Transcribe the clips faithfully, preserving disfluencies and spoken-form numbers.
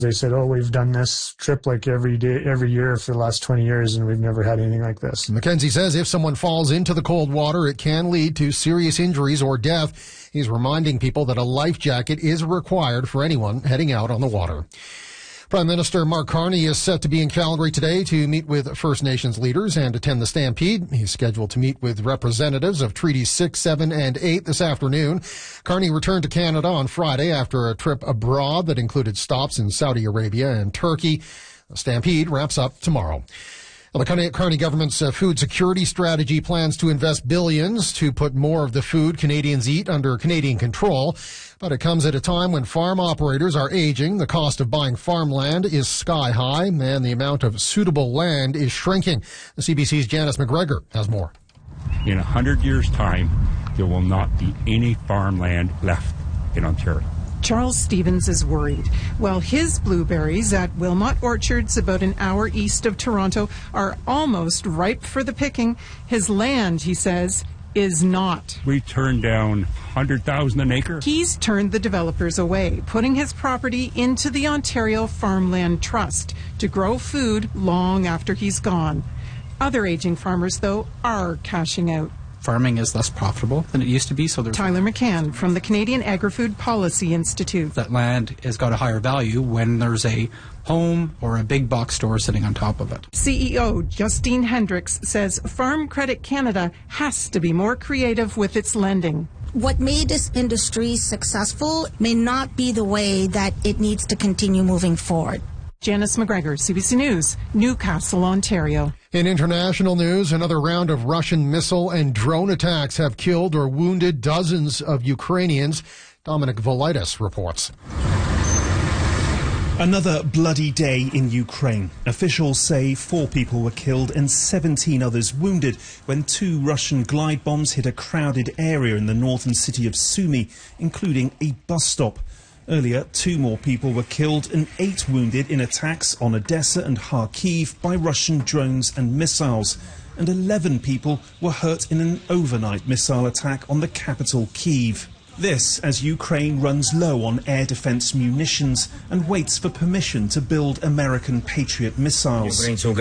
They said, oh, we've done this trip like every day, every year for the last twenty years, and we've never had anything like this. McKenzie says if someone falls into the cold water, it can lead to serious injuries or death. He's reminding people that a life jacket is required for anyone heading out on the water. Prime Minister Mark Carney is set to be in Calgary today to meet with First Nations leaders and attend the Stampede. He's scheduled to meet with representatives of Treaties six, seven, and eight this afternoon. Carney returned to Canada on Friday after a trip abroad that included stops in Saudi Arabia and Turkey. The Stampede wraps up tomorrow. Well, the Carney government's uh, food security strategy plans to invest billions to put more of the food Canadians eat under Canadian control. But it comes at a time when farm operators are aging, the cost of buying farmland is sky high, and the amount of suitable land is shrinking. The C B C's Janice McGregor has more. In a hundred years' time, there will not be any farmland left in Ontario. Charles Stevens is worried. Well, his blueberries at Wilmot Orchards, about an hour east of Toronto, are almost ripe for the picking. His land, he says, is not. We turned down one hundred thousand dollars an acre. He's turned the developers away, putting his property into the Ontario Farmland Trust to grow food long after he's gone. Other aging farmers, though, are cashing out. Farming is less profitable than it used to be. So there's Tyler McCann from the Canadian Agri-Food Policy Institute. That land has got a higher value when there's a home or a big box store sitting on top of it. C E O Justine Hendricks says Farm Credit Canada has to be more creative with its lending. What made this industry successful may not be the way that it needs to continue moving forward. Janice McGregor, C B C News, Newcastle, Ontario. In international news, another round of Russian missile and drone attacks have killed or wounded dozens of Ukrainians. Dominic Volitis reports. Another bloody day in Ukraine. Officials say four people were killed and seventeen others wounded when two Russian glide bombs hit a crowded area in the northern city of Sumy, including a bus stop. Earlier, two more people were killed and eight wounded in attacks on Odessa and Kharkiv by Russian drones and missiles. And eleven people were hurt in an overnight missile attack on the capital, Kyiv. This as Ukraine runs low on air defense munitions and waits for permission to build American Patriot missiles. Meanwhile,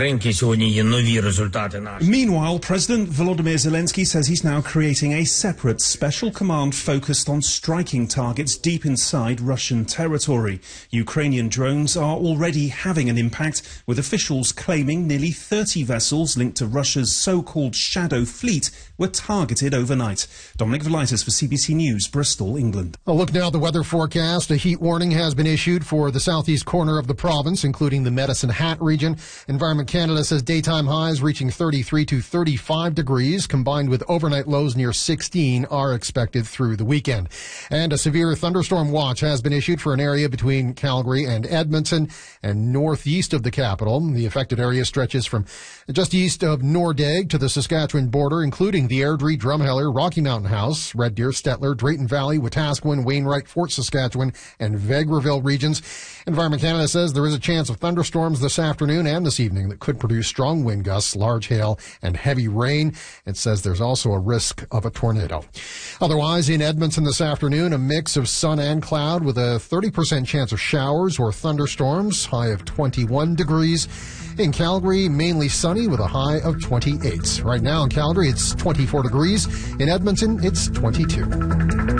President Volodymyr Zelensky says he's now creating a separate special command focused on striking targets deep inside Russian territory. Ukrainian drones are already having an impact, with officials claiming nearly thirty vessels linked to Russia's so-called Shadow Fleet were targeted overnight. Dominic Volitis for C B C News, Bristol, England. A look now at the weather forecast. A heat warning has been issued for the southeast corner of the province, including the Medicine Hat region. Environment Canada says daytime highs reaching thirty-three to thirty-five degrees, combined with overnight lows near sixteen, are expected through the weekend. And a severe thunderstorm watch has been issued for an area between Calgary and Edmonton and northeast of the capital. The affected area stretches from just east of Nordegg to the Saskatchewan border, including the Airdrie, Drumheller, Rocky Mountain House, Red Deer, Stettler, Drayton Valley, Wetaskiwin, Wainwright, Fort Saskatchewan, and Vegreville regions. Environment Canada says there is a chance of thunderstorms this afternoon and this evening that could produce strong wind gusts, large hail, and heavy rain. It says there's also a risk of a tornado. Otherwise, in Edmonton this afternoon, a mix of sun and cloud with a thirty percent chance of showers or thunderstorms, high of twenty-one degrees. In Calgary, mainly sunny with a high of twenty-eight. Right now in Calgary, it's twenty-four degrees. In Edmonton, it's twenty-two.